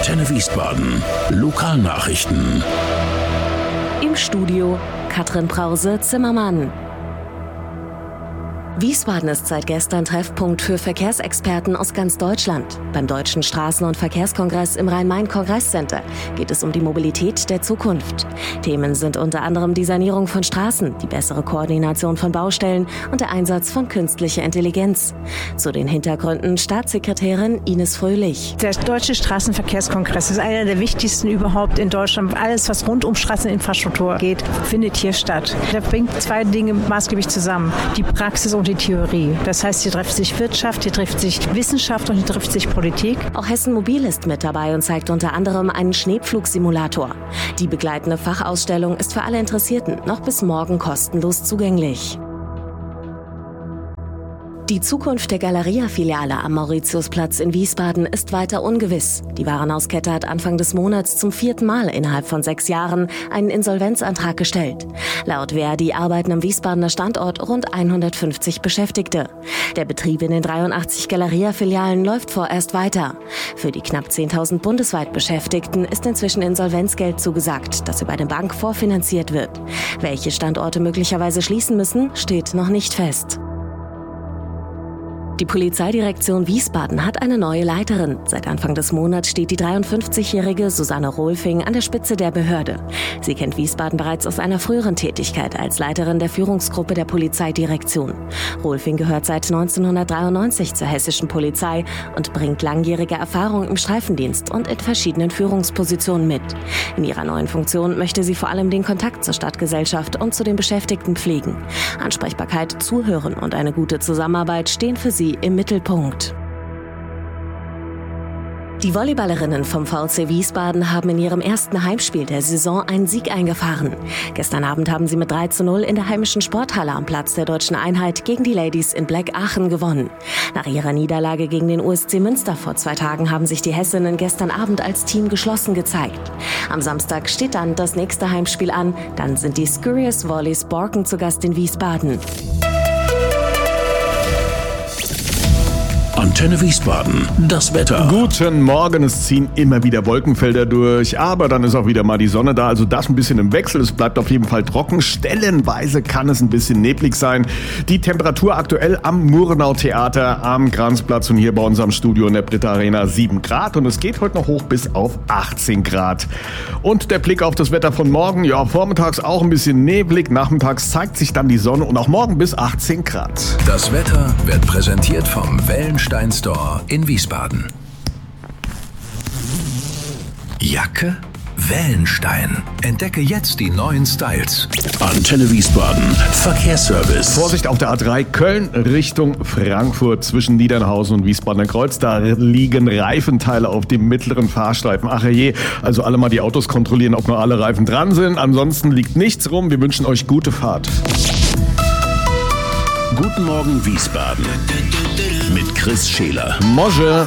Antenne Wiesbaden. Lokalnachrichten. Im Studio Katrin Brause-Zimmermann. Wiesbaden ist seit gestern Treffpunkt für Verkehrsexperten aus ganz Deutschland. Beim Deutschen Straßen- und Verkehrskongress im Rhein-Main-Kongresscenter geht es um die Mobilität der Zukunft. Themen sind unter anderem die Sanierung von Straßen, die bessere Koordination von Baustellen und der Einsatz von künstlicher Intelligenz. Zu den Hintergründen Staatssekretärin Ines Fröhlich. Der Deutsche Straßenverkehrskongress ist einer der wichtigsten überhaupt in Deutschland. Alles, was rund um Straßeninfrastruktur geht, findet hier statt. Der bringt zwei Dinge maßgeblich zusammen: die Praxis und die Theorie. Das heißt, hier trifft sich Wirtschaft, hier trifft sich Wissenschaft und hier trifft sich Politik. Auch Hessen Mobil ist mit dabei und zeigt unter anderem einen Schneepflugsimulator. Die begleitende Fachausstellung ist für alle Interessierten noch bis morgen kostenlos zugänglich. Die Zukunft der Galeria-Filiale am Mauritiusplatz in Wiesbaden ist weiter ungewiss. Die Warenhauskette hat Anfang des Monats zum 4. Mal innerhalb von 6 Jahren einen Insolvenzantrag gestellt. Laut Verdi arbeiten am Wiesbadener Standort rund 150 Beschäftigte. Der Betrieb in den 83 Galeria-Filialen läuft vorerst weiter. Für die knapp 10.000 bundesweit Beschäftigten ist inzwischen Insolvenzgeld zugesagt, das über eine Bank vorfinanziert wird. Welche Standorte möglicherweise schließen müssen, steht noch nicht fest. Die Polizeidirektion Wiesbaden hat eine neue Leiterin. Seit Anfang des Monats steht die 53-jährige Susanne Rohlfing an der Spitze der Behörde. Sie kennt Wiesbaden bereits aus einer früheren Tätigkeit als Leiterin der Führungsgruppe der Polizeidirektion. Rohlfing gehört seit 1993 zur hessischen Polizei und bringt langjährige Erfahrung im Streifendienst und in verschiedenen Führungspositionen mit. In ihrer neuen Funktion möchte sie vor allem den Kontakt zur Stadtgesellschaft und zu den Beschäftigten pflegen. Ansprechbarkeit, Zuhören und eine gute Zusammenarbeit stehen für sie im Mittelpunkt. Die Volleyballerinnen vom VfC Wiesbaden haben in ihrem ersten Heimspiel der Saison einen Sieg eingefahren. Gestern Abend haben sie mit 3:0 in der heimischen Sporthalle am Platz der Deutschen Einheit gegen die Ladies in Black Aachen gewonnen. Nach ihrer Niederlage gegen den USC Münster vor 2 Tagen haben sich die Hessinnen gestern Abend als Team geschlossen gezeigt. Am Samstag steht dann das nächste Heimspiel an. Dann sind die Skurious Volleys Borken zu Gast in Wiesbaden. Antenne Wiesbaden, das Wetter. Guten Morgen, es ziehen immer wieder Wolkenfelder durch, aber dann ist auch wieder mal die Sonne da, also das ein bisschen im Wechsel. Es bleibt auf jeden Fall trocken, stellenweise kann es ein bisschen neblig sein. Die Temperatur aktuell am Murnau-Theater, am Kranzplatz und hier bei unserem Studio in der Britta Arena 7 Grad und es geht heute noch hoch bis auf 18 Grad. Und der Blick auf das Wetter von morgen, ja, vormittags auch ein bisschen neblig, nachmittags zeigt sich dann die Sonne und auch morgen bis 18 Grad. Das Wetter wird präsentiert vom Wellenstein Store in Wiesbaden. Jacke? Wellenstein. Entdecke jetzt die neuen Styles. Antenne Wiesbaden. Verkehrsservice. Vorsicht auf der A3 Köln Richtung Frankfurt zwischen Niedernhausen und Wiesbadener Kreuz. Da liegen Reifenteile auf dem mittleren Fahrstreifen. Ach je, also alle mal die Autos kontrollieren, ob noch alle Reifen dran sind. Ansonsten liegt nichts rum. Wir wünschen euch gute Fahrt. Guten Morgen Wiesbaden. Mit Chris Scheler. Mosche.